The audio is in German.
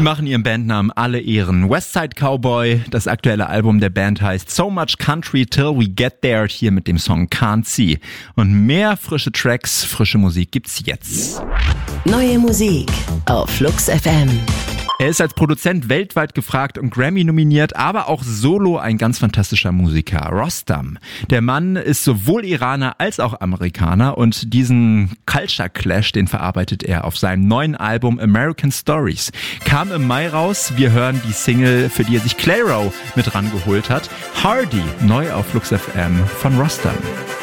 machen ihrem Bandnamen alle Ehren. Westside Cowboy, das aktuelle Album der Band heißt So Much Country Till We Get There, hier mit dem Song Can't See. Und mehr frische Tracks, frische Musik gibt's jetzt. Neue Musik auf Flux FM. Er ist als Produzent weltweit gefragt und Grammy nominiert, aber auch solo ein ganz fantastischer Musiker, Rostam. Der Mann ist sowohl Iraner als auch Amerikaner und diesen Culture Clash, den verarbeitet er auf seinem neuen Album American Stories. Kam im Mai raus, wir hören die Single, für die er sich Clairo mit rangeholt hat. Hardy, neu auf Flux FM von Rostam.